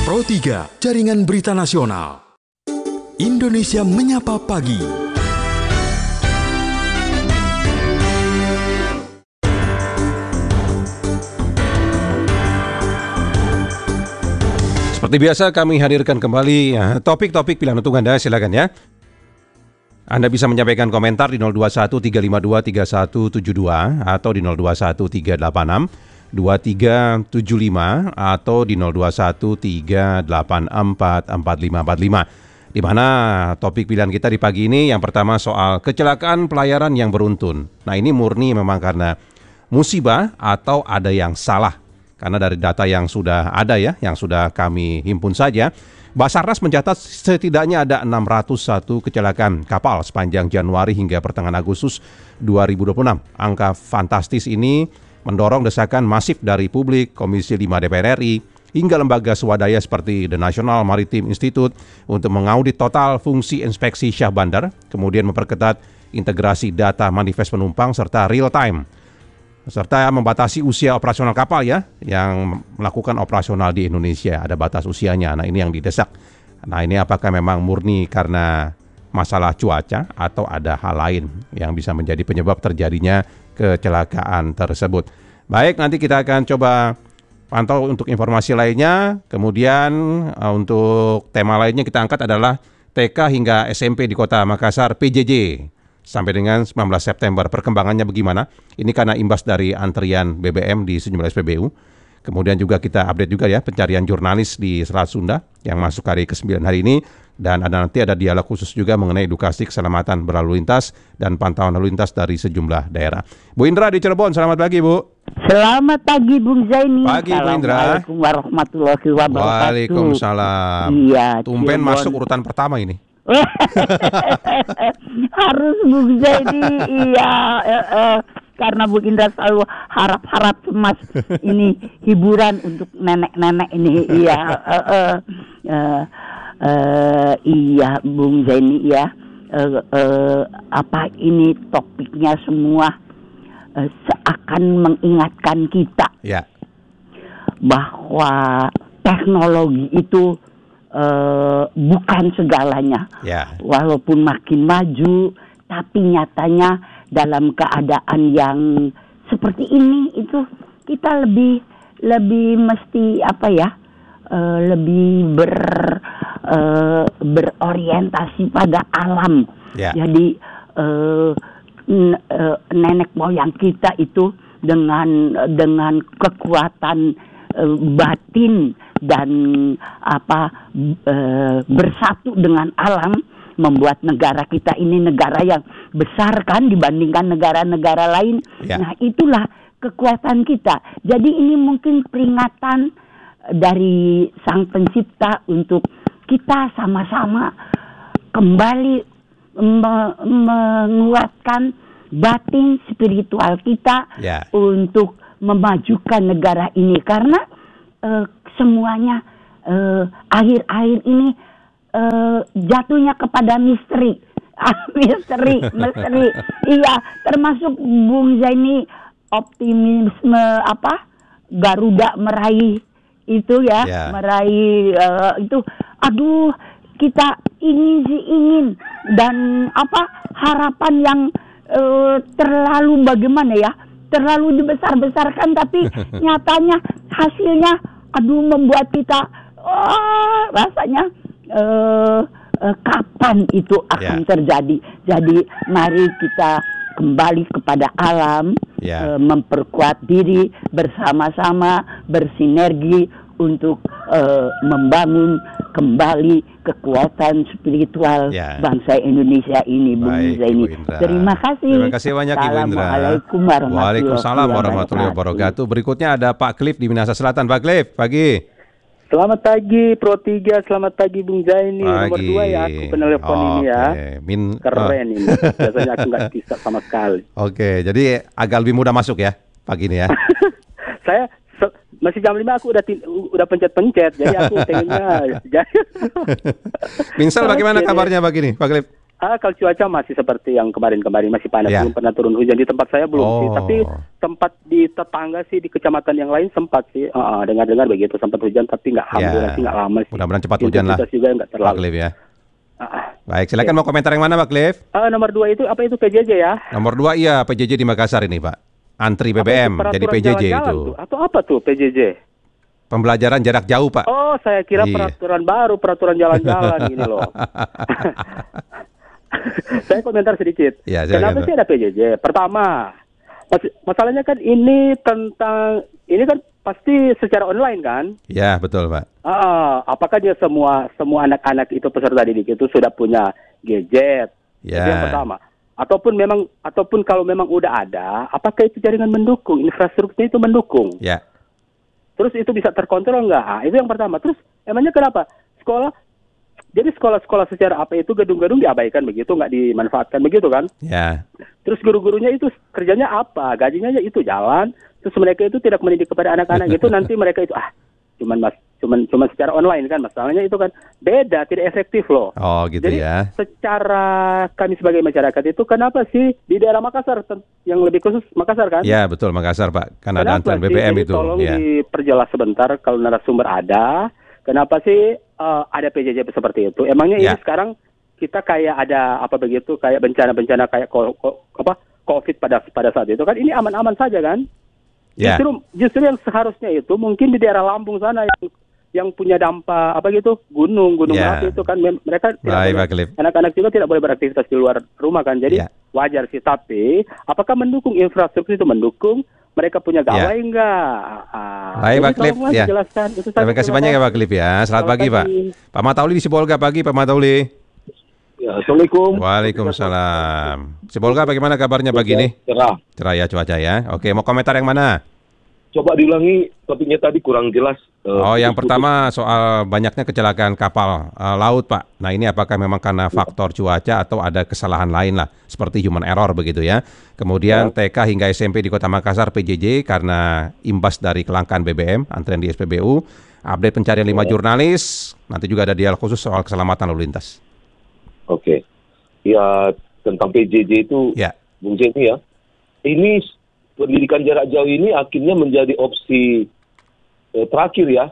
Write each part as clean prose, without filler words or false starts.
Pro 3, Jaringan Berita Nasional. Indonesia Menyapa Pagi. Seperti biasa kami hadirkan kembali topik-topik pilihan untuk Anda, silakan ya. Anda bisa menyampaikan komentar di 0213523172 atau di 0213862375 atau di 0213844545. Di mana topik pilihan kita di pagi ini yang pertama soal kecelakaan pelayaran yang beruntun. Nah, ini murni memang karena musibah atau ada yang salah. Karena dari data yang sudah ada ya, yang sudah kami himpun saja, Basarnas mencatat setidaknya ada 601 kecelakaan kapal sepanjang Januari hingga pertengahan Agustus 2026. Angka fantastis ini mendorong desakan masif dari publik, Komisi 5 DPR RI, hingga lembaga swadaya seperti The National Maritime Institute untuk mengaudit total fungsi inspeksi Syah Bandar, kemudian memperketat integrasi data manifest penumpang serta real time, serta membatasi usia operasional kapal ya, yang melakukan operasional di Indonesia, ada batas usianya. Nah, ini yang didesak. Nah, ini apakah memang murni karena masalah cuaca atau ada hal lain yang bisa menjadi penyebab terjadinya kecelakaan tersebut. Baik, nanti kita akan coba pantau untuk informasi lainnya. Kemudian untuk tema lainnya kita angkat adalah TK hingga SMP di Kota Makassar PJJ sampai dengan 19 September. Perkembangannya bagaimana? Ini karena imbas dari antrian BBM di sejumlah SPBU. Kemudian juga kita update juga ya pencarian jurnalis di Selat Sunda yang masuk hari ke-9 hari ini. Dan nanti ada dialog khusus juga mengenai edukasi keselamatan berlalu lintas dan pantauan lalu lintas dari sejumlah daerah. Bu Indra di Cirebon, selamat pagi Bu. Selamat pagi Bung Zaini. Pagi Bu Indra. Assalamualaikum warahmatullahi wabarakatuh. Waalaikumsalam. Iya. Tumben masuk urutan pertama ini. Harus Bung Zaini, iya. Karena Bu Indra selalu harap-harap cemas ini hiburan untuk nenek-nenek ini, iya. Iya Bung Zaini ya, apa ini topiknya semua seakan mengingatkan kita ya, bahwa teknologi itu bukan segalanya ya. Walaupun makin maju, tapi nyatanya dalam keadaan yang seperti ini itu kita lebih mesti apa ya, lebih berorientasi pada alam. Ya. Jadi nenek moyang kita itu dengan kekuatan batin dan bersatu dengan alam membuat negara kita ini negara yang besar kan dibandingkan negara-negara lain. Ya. Nah, itulah kekuatan kita. Jadi ini mungkin peringatan dari Sang Pencipta untuk kita sama-sama kembali menguatkan batin spiritual kita untuk memajukan negara ini, karena semuanya akhir-akhir ini jatuhnya kepada misteri. misteri. Iya, termasuk Bung Zaini optimisme Garuda meraih itu ya, meraih itu, aduh kita ingin dan harapan yang terlalu bagaimana ya, terlalu dibesar-besarkan, tapi nyatanya hasilnya membuat kita rasanya kapan itu akan terjadi. Jadi mari kita kembali kepada alam, memperkuat diri bersama-sama, bersinergi untuk membangun kembali kekuatan spiritual bangsa Indonesia ini, Bung Zaini. Terima kasih. Terima kasih banyak Ibu Indra. Waalaikumsalam warahmatullahi wabarakatuh. Berikutnya ada Pak Cliff di Minahasa Selatan. Pak Cliff, pagi. Selamat pagi Pro 3, selamat pagi Bung Zaini. Nomor 2 ya aku penelepon ini ya. Keren ini. Biasanya aku nggak bisa sama sekali. Oke, jadi agak lebih mudah masuk ya pagi ini ya. Saya masih jam 5 aku udah pencet-pencet, jadi aku pengennya. Pinsel bagaimana kabarnya pagi ini, Pak Cliff? Kalau cuaca masih seperti yang kemarin-kemarin, masih panas, belum pernah turun hujan. Di tempat saya belum sih, tapi tempat di tetangga sih, di kecamatan yang lain sempat sih. Dengar-dengar begitu, sempat hujan, tapi alhamdulillah sih nggak lama sih. Mudah-mudahan cepat hujan lah, juga nggak terlalu. Pak Cliff ya. Baik, silakan mau komentar yang mana Pak Cliff? Nomor 2 itu apa itu PJJ ya? Nomor 2 iya, PJJ di Makassar ini Pak. Antri BBM, jadi PJJ itu. Atau apa tuh PJJ? Pembelajaran jarak jauh Pak. Oh, saya kira peraturan baru, peraturan jalan-jalan gini loh. Saya komentar sedikit. Ya, kenapa sih ada PJJ? Pertama, masalahnya kan ini kan pasti secara online kan? Ya, betul Pak. Apakah dia semua anak-anak itu peserta didik itu sudah punya gadget? Ya. Itu yang pertama. Ataupun kalau memang udah ada, apakah itu jaringan mendukung, infrastrukturnya itu mendukung? Ya. Terus itu bisa terkontrol nggak? Itu yang pertama. Terus emangnya kenapa jadi sekolah-sekolah secara apa itu gedung-gedung diabaikan begitu, nggak dimanfaatkan begitu kan? Ya. Terus guru-gurunya itu kerjanya apa? Gajinya itu jalan. Terus mereka itu tidak mendidik kepada anak-anak gitu. Nanti mereka itu cuman secara online kan, masalahnya itu kan beda, tidak efektif loh. Oh gitu. Jadi, ya. Secara kami sebagai masyarakat itu kenapa sih di daerah Makassar, yang lebih khusus Makassar kan? Ya betul Makassar Pak. Karena ada antrian BBM itu. Tolong diperjelas sebentar kalau narasumber ada. Kenapa sih ada PJJ seperti itu? Emangnya ini sekarang kita kayak ada apa begitu, kayak bencana-bencana kayak COVID pada saat itu kan? Ini aman-aman saja kan? Justru yang seharusnya itu mungkin di daerah Lampung sana yang punya dampak apa gitu, gunung api itu kan mereka anak-anak juga tidak boleh beraktivitas di luar rumah kan. Jadi wajar sih, tapi apakah mendukung infrastruktur itu mendukung? Mereka punya gawai enggak? Baik Pak Cliff ya. Terima kasih banyak ya Pak Cliff ya. Selamat pagi Pak. Pak Matauli di Sibolga, pagi Pak Matauli. Ya, Assalamualaikum. Waalaikumsalam. Sibolga bagaimana kabarnya pagi ini? Cerah ya cuaca ya. Oke, mau komentar yang mana? Coba diulangi, topiknya tadi kurang jelas. Yang pertama soal banyaknya kecelakaan kapal laut Pak. Nah ini apakah memang karena faktor cuaca atau ada kesalahan lain lah, seperti human error begitu ya. Kemudian TK hingga SMP di Kota Makassar PJJ karena imbas dari kelangkaan BBM, antrian di SPBU. Update pencarian 5 jurnalis, nanti juga ada dialog khusus soal keselamatan lalu lintas. Oke, ya tentang PJJ itu, Bung Jenny ya, ini pendidikan jarak jauh ini akhirnya menjadi opsi terakhir ya.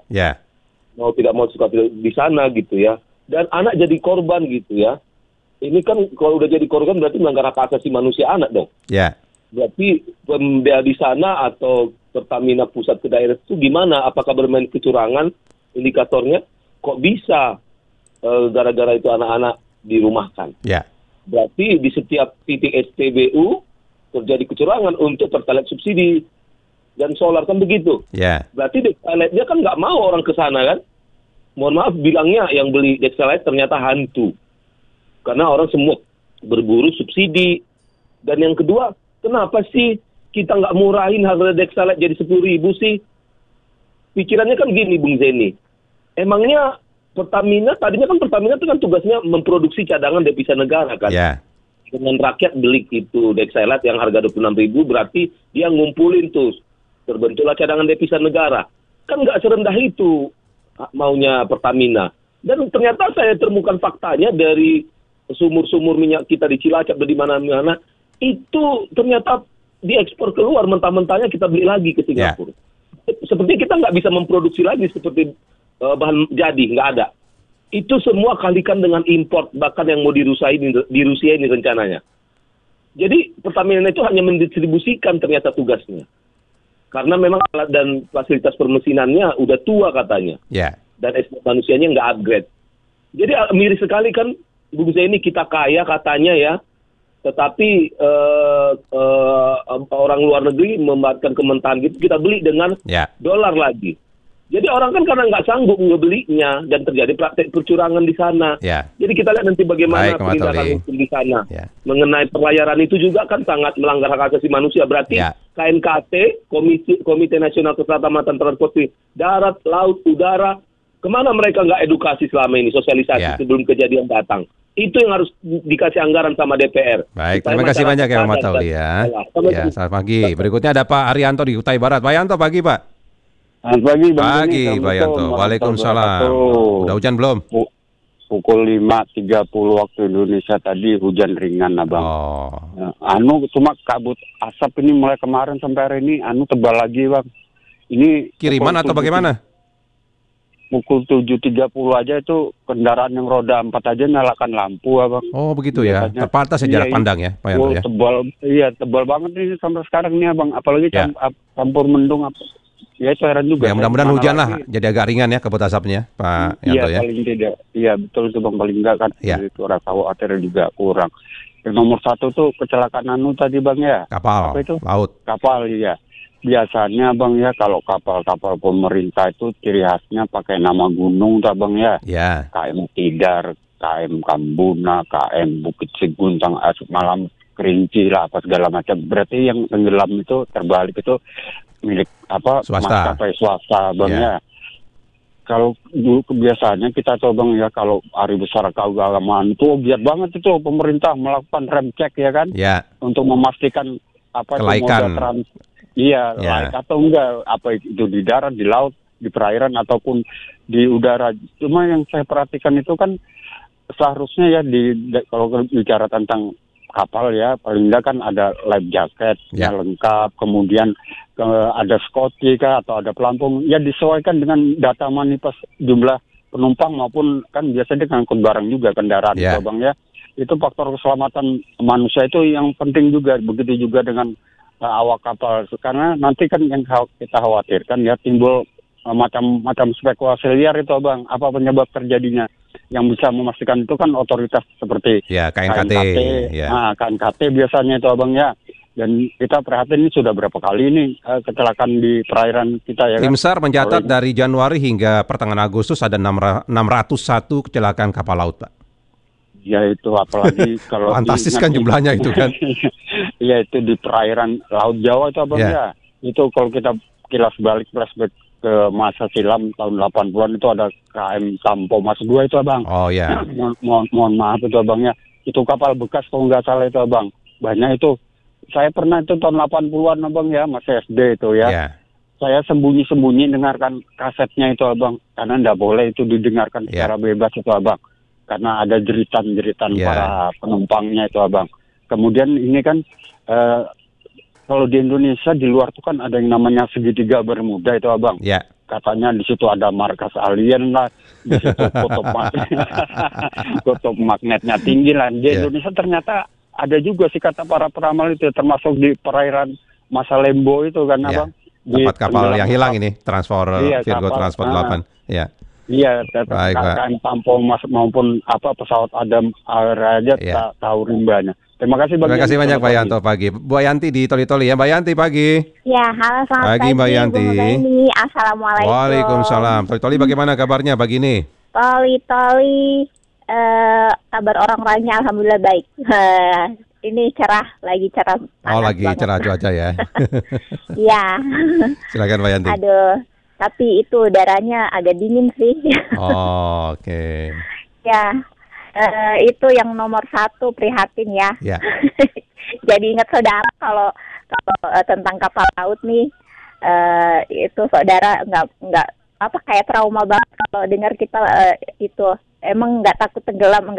Mau tidak mau suka di sana gitu ya. Dan anak jadi korban gitu ya. Ini kan kalau udah jadi korban berarti melanggar hak asasi manusia anak dong. Berarti pemda di sana atau Pertamina pusat ke daerah itu gimana? Apakah bermain kecurangan indikatornya? Kok bisa gara-gara itu anak-anak dirumahkan? Berarti di setiap titik SPBU terjadi kecurangan untuk pertalite subsidi dan solar kan begitu. Berarti Dexalite-nya kan nggak mau orang ke sana kan. Mohon maaf bilangnya yang beli Dexalite ternyata hantu. Karena orang semua berburu subsidi. Dan yang kedua, kenapa sih kita nggak murahin harga Dexalite jadi 10.000 sih? Pikirannya kan gini Bung Zeni. Emangnya Pertamina itu kan tugasnya memproduksi cadangan devisa negara kan. Dengan rakyat beli itu Dexalite yang harga 26.000 berarti dia ngumpulin tuh. Terbentuklah cadangan devisa negara. Kan nggak serendah itu maunya Pertamina. Dan ternyata saya temukan faktanya dari sumur-sumur minyak kita di Cilacap dan di mana-mana itu ternyata diekspor keluar, mentah-mentahnya kita beli lagi ke Singapura. Seperti kita nggak bisa memproduksi lagi seperti bahan jadi, nggak ada. Itu semua kalikan dengan import, bahkan yang mau di Rusia ini rencananya. Jadi Pertamina itu hanya mendistribusikan ternyata tugasnya. Karena memang alat dan fasilitas permesinannya udah tua katanya. Dan SDM manusianya nggak upgrade. Jadi miris sekali kan, Bung Zeni, kita kaya katanya ya, tetapi orang luar negeri membuatkan kementahan gitu, kita beli dengan dolar lagi. Jadi orang kan karena nggak sanggup ngebelinya dan terjadi praktek percurangan di sana. Jadi kita lihat nanti bagaimana penindakan hukum di sana. Mengenai pelayaran itu juga kan sangat melanggar hak asasi manusia. Berarti KNKT, Komite Nasional Keselamatan Transportasi Darat, Laut, Udara, kemana mereka nggak edukasi selama ini, sosialisasi sebelum kejadian datang. Itu yang harus dikasih anggaran sama DPR. Baik, terima kasih banyak ya Pak Matauli ya. Selamat pagi. Berikutnya ada Pak Arianto di Kutai Barat. Pak Arianto, pagi Pak. Selamat pagi, Pak Yanto. Waalaikumsalam. Udah hujan belum? pukul 5.30 waktu Indonesia tadi hujan ringan, Abang. Cuma kabut asap ini mulai kemarin sampai hari ini tebal lagi, Bang. Ini kiriman atau bagaimana? Pukul 7.30 aja itu kendaraan yang roda 4 aja nyalakan lampu, Abang. Oh, begitu ya. Terbatas ya jarak pandang ya, Pak Yanto ya. Tebal banget ini sampai sekarang nih, Abang. Apalagi campur mendung apa. Ya itu heran juga. Ya mudah-mudahan hujan lah, jadi agak ringan ya kabut asapnya, Pak Yanto ya. Iya paling tidak. Iya betul itu, Bang, paling enggak kan. Itu rasa khawatir juga kurang. Yang nomor 1 tuh kecelakaan tadi, Bang ya. Kapal. Apa itu? Laut. Kapal, iya. Biasanya, Bang ya, kalau kapal-kapal pemerintah itu ciri khasnya pakai nama gunung, Bang ya. Iya. KM Tidar, KM Kambuna, KM Bukit Seguntang, Malam Kerinci lah, apa segala macam. Berarti yang tenggelam itu terbalik itu milik maskapai swasta, Bang ya. Kalau dulu kebiasaannya kita tahu, Bang ya, kalau hari besar keagamaan itu giat banget itu pemerintah melakukan rem cek ya kan, untuk memastikan kelaikan. Laik atau enggak, apa itu di darat, di laut, di perairan ataupun di udara. Cuma yang saya perhatikan itu kan seharusnya ya kalau bicara tentang kapal ya, paling enggak kan ada life jacket yang lengkap, kemudian ada Scotty kah atau ada pelampung, ya disesuaikan dengan data manifest jumlah penumpang maupun kan biasanya ngangkut barang juga kendaraan itu, Bang ya. Itu faktor keselamatan manusia itu yang penting juga, begitu juga dengan awak kapal, karena nanti kan yang kita khawatirkan ya timbul macam-macam spekulasi liar itu, Bang, apa penyebab terjadinya. Yang bisa memastikan itu kan otoritas seperti KNKT. KNKT biasanya itu, Abang ya. Dan kita perhatiin ini sudah berapa kali ini kecelakaan di perairan kita ya. Tim SAR mencatat dari Januari hingga pertengahan Agustus ada 601 kecelakaan kapal laut, Pak. Ya itu apalagi kalau fantastis kan jumlahnya itu kan. Iya itu di perairan Laut Jawa itu, Abang ya. Itu kalau kita kilas balik flashback ke masa silam tahun 80-an itu ada KM Tampo Mas 2 itu, Abang. Oh ya. Mohon maaf itu, Abang ya. Itu kapal bekas kalau nggak salah itu, Abang. Banyak itu. Saya pernah itu tahun 80-an, Abang ya, masih SD itu ya. Saya sembunyi-sembunyi dengarkan kasetnya itu, Abang. Karena nggak boleh itu didengarkan secara bebas itu, Abang. Karena ada jeritan-jeritan para penumpangnya itu, Abang. Kemudian ini kan kalau di Indonesia di luar tuh kan ada yang namanya segitiga Bermuda itu, Abang. Katanya di situ ada markas alien lah, di situ kutub magnetnya tinggi lah. Di Indonesia ternyata ada juga sih kata para peramal itu, termasuk di perairan Masa Lembo itu kan, Abang. Tempat kapal yang hilang ini, Virgo Transport 8. Iya, KM Tampo maupun pesawat Adam Air aja tak tahu rimbanya. Terima kasih banyak Pak Yanto pagi. Bu Yanti di Toli-Toli ya, Mbak Yanti pagi. Ya, halo selamat pagi Mbak Yanti. Assalamualaikum. Waalaikumsalam. Toli-Toli bagaimana kabarnya pagi ini? Toli-Toli kabar orang-orangnya alhamdulillah baik. Ini lagi cerah. Lagi cerah cuaca ya. Iya. Silakan Mbak Yanti. Aduh, tapi itu udaranya agak dingin sih. Oke. Ya. Itu yang nomor 1 prihatin ya. Jadi ingat saudara kalau tentang kapal laut nih, itu saudara nggak kayak trauma banget kalau dengar kita itu emang nggak takut tenggelam.